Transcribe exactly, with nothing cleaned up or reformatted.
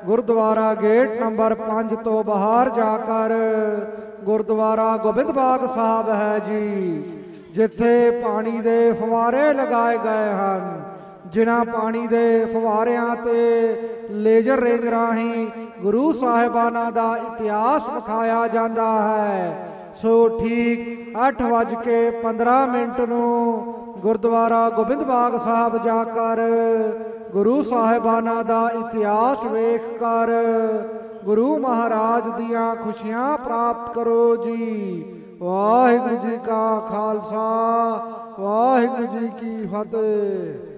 Gurdwara gate number ਪੰਜ ਤੋਂ ਬਾਹਰ ਜਾ ਕਰ ਗੁਰਦੁਆਰਾ ਗੋਬਿੰਦ ਬਾਗ ਸਾਹਿਬ ਹੈ ਜੀ, ਜਿੱਥੇ ਪਾਣੀ ਦੇ ਫੁਆਰੇ ਲਗਾਏ ਗਏ ਹਨ, ਜਿਨ੍ਹਾਂ ਪਾਣੀ ਦੇ ਫੁਆਰਿਆਂ ਤੇ ਲੇਜ਼ਰ ਰੇਂਜ ਰਾਹੀਂ ਗੁਰੂ ਸਾਹਿਬਾਨਾਂ ਦਾ ਇਤਿਹਾਸ ਵਿਖਾਇਆ ਜਾਂਦਾ ਹੈ। ਸੋ ਠੀਕ ਅੱਠ ਵੱਜ ਕੇ ਪੰਦਰਾਂ ਮਿੰਟ ਨੂੰ ਗੁਰਦੁਆਰਾ ਗੋਬਿੰਦ ਬਾਗ ਸਾਹਿਬ ਜਾ ਕਰ ਗੁਰੂ ਸਾਹਿਬਾਨਾਂ ਦਾ ਇਤਿਹਾਸ ਵੇਖ ਕਰ ਗੁਰੂ ਮਹਾਰਾਜ ਦੀਆਂ ਖੁਸ਼ੀਆਂ ਪ੍ਰਾਪਤ ਕਰੋ ਜੀ। ਵਾਹਿਗੁਰੂ ਜੀ ਕਾ ਖਾਲਸਾ, ਵਾਹਿਗੁਰੂ ਜੀ ਕੀ ਫਤਿਹ।